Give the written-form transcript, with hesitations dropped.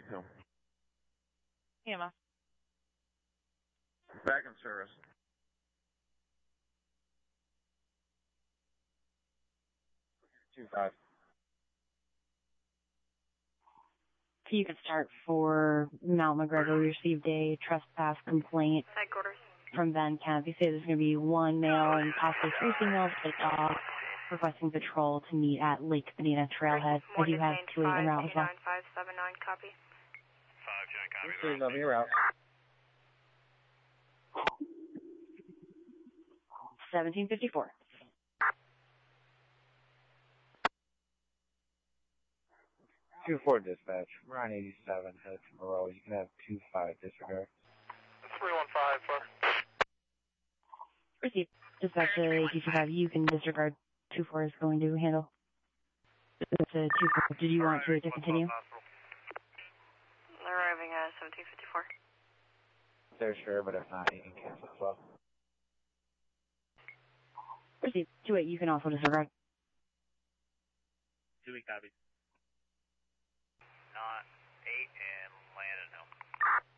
No. EMS. Back in service. Two five. So you can start for Mount McGregor. We received a trespass complaint from Van Camp. You say there's going to be one male and possibly 3 females with a dog requesting patrol to meet at Lake Medina Trailhead. I do have 2 en route as well. 579, copy. 5, I'll be around. 1754. Two four dispatch. We're on 87, headed to Moreau. You can have 2-5 disregard. 315, sir. Received. Dispatch to 825. You can disregard. 24 is going to handle. It's a 24. Did you want to continue? Arriving at 1754. They're sure, but if not, you can cancel as well. Received. 28. You can also disregard. 2-week copy. Not 8 and Landon Hill.